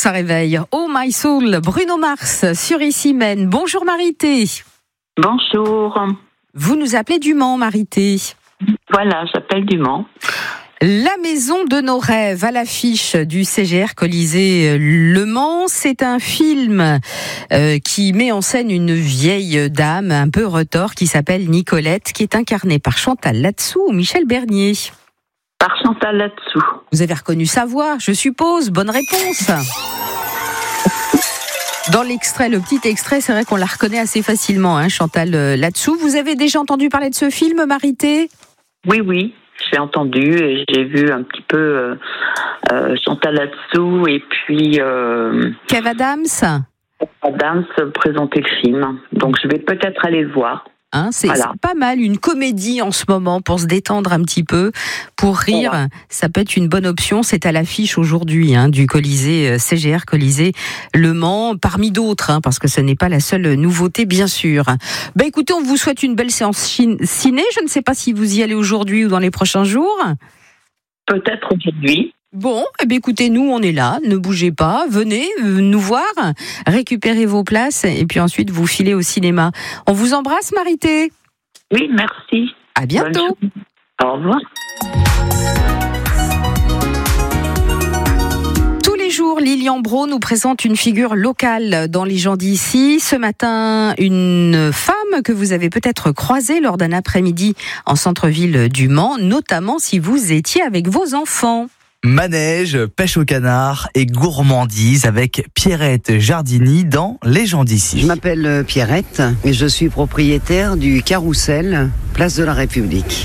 ça réveille. Oh my soul, Bruno Mars sur Ici Mène. Bonjour Marité. Bonjour. Vous nous appelez du Mans, Marité. Voilà, j'appelle du Mans. La maison de nos rêves à l'affiche du CGR Colisée Le Mans. C'est un film qui met en scène une vieille dame un peu retors qui s'appelle Nicolette, qui est incarnée par Chantal Latsou ou Michel Bernier. Par Chantal Latsou. Vous avez reconnu sa voix, je suppose. Bonne réponse. Dans l'extrait, le petit extrait, c'est vrai qu'on la reconnaît assez facilement, Chantal Latsou. Vous avez déjà entendu parler de ce film, Marité ? Oui, j'ai entendu et j'ai vu un petit peu Chantal Latsou et puis Kev Adams présenter le film. Donc je vais peut-être aller le voir. C'est pas mal, une comédie en ce moment pour se détendre un petit peu, pour rire. Voilà. Ça peut être une bonne option. C'est à l'affiche aujourd'hui du Colisée CGR Colisée Le Mans, parmi d'autres, parce que ce n'est pas la seule nouveauté, bien sûr. Écoutez, on vous souhaite une belle séance ciné. Je ne sais pas si vous y allez aujourd'hui ou dans les prochains jours. Peut-être aujourd'hui. Bon, écoutez, nous, on est là, ne bougez pas, venez nous voir, récupérez vos places et puis ensuite vous filez au cinéma. On vous embrasse, Marité. Oui, merci. À bientôt. Au revoir. Tous les jours, Lilian Brault nous présente une figure locale dans Les gens d'ici. Ce matin, une femme que vous avez peut-être croisée lors d'un après-midi en centre-ville du Mans, notamment si vous étiez avec vos enfants. Manège, pêche au canard et gourmandise avec Pierrette Jardini dans Les gens d'ici. Je m'appelle Pierrette et je suis propriétaire du Carrousel, place de la République.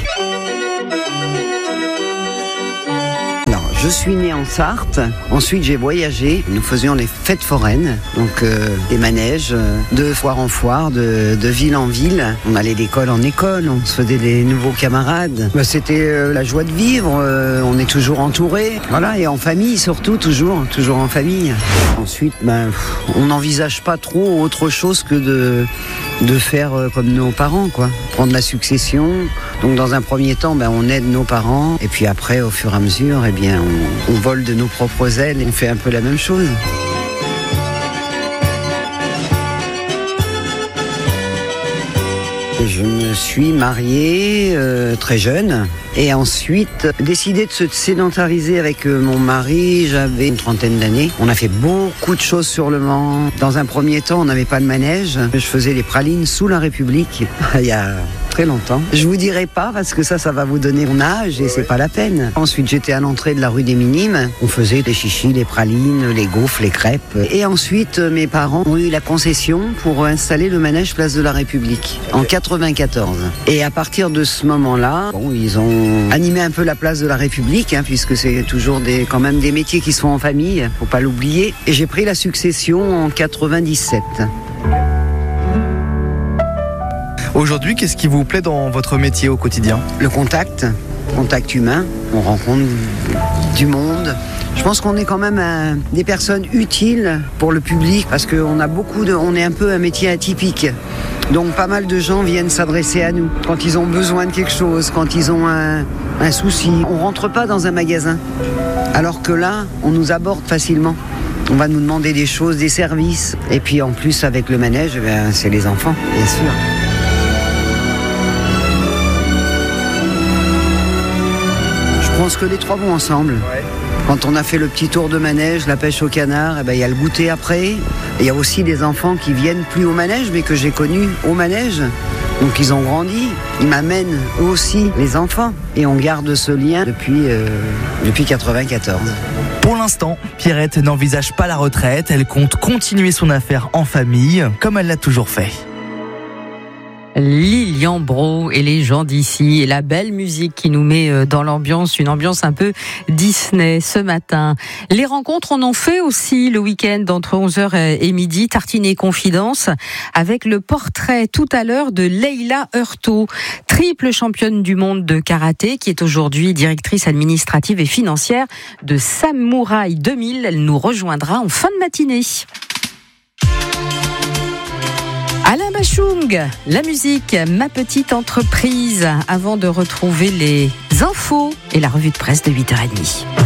Je suis né en Sarthe, ensuite j'ai voyagé, nous faisions les fêtes foraines, donc des manèges, de foire en foire, de ville en ville. On allait d'école en école, on se faisait des nouveaux camarades. C'était la joie de vivre, on est toujours entouré, voilà, et en famille surtout, toujours en famille. Ensuite, on n'envisage pas trop autre chose que de faire comme nos parents, quoi. Prendre la succession. Donc dans un premier temps, on aide nos parents, et puis après, au fur et à mesure, on vole de nos propres ailes et on fait un peu la même chose. Je me suis marié très jeune et ensuite décidé de se sédentariser avec mon mari. J'avais une trentaine d'années. On a fait beaucoup de choses sur le Mans. Dans un premier temps, on n'avait pas de manège. Je faisais les pralines sous la République il y a très longtemps. Je vous dirai pas parce que ça va vous donner mon âge et c'est pas la peine. Ensuite, j'étais à l'entrée de la rue des Minimes. On faisait les chichis, les pralines, les gaufres, les crêpes. Et ensuite, mes parents ont eu la concession pour installer le manège place de la République en 94. Et à partir de ce moment-là, ils ont animé un peu la place de la République, puisque c'est toujours quand même des métiers qui sont en famille, faut pas l'oublier. Et j'ai pris la succession en 97. Aujourd'hui, qu'est-ce qui vous plaît dans votre métier au quotidien ? Le contact humain. On rencontre du monde. Je pense qu'on est quand même des personnes utiles pour le public parce qu'on a on est un peu un métier atypique. Donc pas mal de gens viennent s'adresser à nous quand ils ont besoin de quelque chose, quand ils ont un souci. On rentre pas dans un magasin. Alors que là, on nous aborde facilement. On va nous demander des choses, des services. Et puis en plus, avec le manège, c'est les enfants, bien sûr. Je pense que les trois vont ensemble. Ouais. Quand on a fait le petit tour de manège, la pêche au canard, il y a le goûter après. Il y a aussi des enfants qui viennent plus au manège, mais que j'ai connus au manège. Donc ils ont grandi, ils m'amènent eux aussi, les enfants. Et on garde ce lien depuis 94. Pour l'instant, Pierrette n'envisage pas la retraite. Elle compte continuer son affaire en famille, comme elle l'a toujours fait. Lilian Brault et Les gens d'ici et la belle musique qui nous met dans l'ambiance, une ambiance un peu Disney ce matin. Les rencontres, on en fait aussi le week-end entre 11h et midi, Tartine et Confidence, avec le portrait tout à l'heure de Leila Heurtaud, triple championne du monde de karaté, qui est aujourd'hui directrice administrative et financière de Samouraï 2000. Elle nous rejoindra en fin de matinée. Alain Bachung, la musique, ma petite entreprise, avant de retrouver les infos et la revue de presse de 8h30.